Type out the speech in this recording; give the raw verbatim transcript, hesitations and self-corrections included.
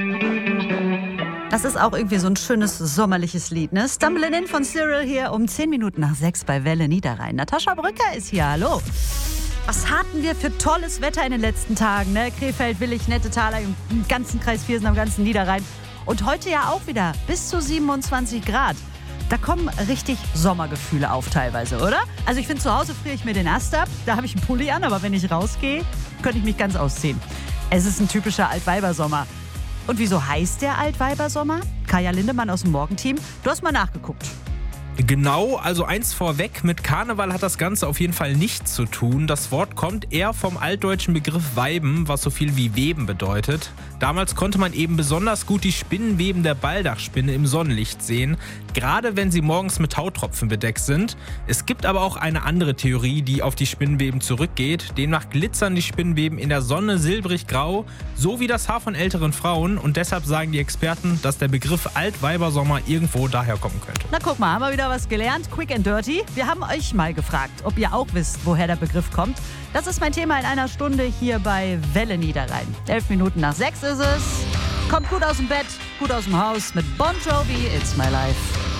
Das ist auch irgendwie so ein schönes sommerliches Lied, ne? Stumbling In von Cyril hier um zehn Minuten nach sechs bei Welle Niederrhein. Natascha Brücker ist hier, hallo. Was hatten wir für tolles Wetter in den letzten Tagen, ne? Krefeld, Willig, Nettetaler, im ganzen Kreis Viersen, am ganzen Niederrhein. Und heute ja auch wieder bis zu siebenundzwanzig Grad. Da kommen richtig Sommergefühle auf teilweise, oder? Also ich finde, zu Hause friere ich mir den Ast ab, da habe ich einen Pulli an, aber wenn ich rausgehe, könnte ich mich ganz ausziehen. Es ist ein typischer Altweibersommer. Und wieso heißt der Altweibersommer? Kaya Lindemann aus dem Morgenteam, du hast mal nachgeguckt. Genau, also eins vorweg, mit Karneval hat das Ganze auf jeden Fall nichts zu tun. Das Wort kommt eher vom altdeutschen Begriff Weiben, was so viel wie Weben bedeutet. Damals konnte man eben besonders gut die Spinnenweben der Baldachspinne im Sonnenlicht sehen, gerade wenn sie morgens mit Tautropfen bedeckt sind. Es gibt aber auch eine andere Theorie, die auf die Spinnenweben zurückgeht. Demnach glitzern die Spinnenweben in der Sonne silbrig-grau, so wie das Haar von älteren Frauen. Und deshalb sagen die Experten, dass der Begriff Altweibersommer irgendwo daher kommen könnte. Na guck mal, haben wir wieder was gelernt. Quick and dirty. Wir haben euch mal gefragt, ob ihr auch wisst, woher der Begriff kommt. Das ist mein Thema in einer Stunde hier bei Welle Niederrhein. Elf Minuten nach sechs ist es. Kommt gut aus dem Bett, gut aus dem Haus mit Bon Jovi, It's My Life.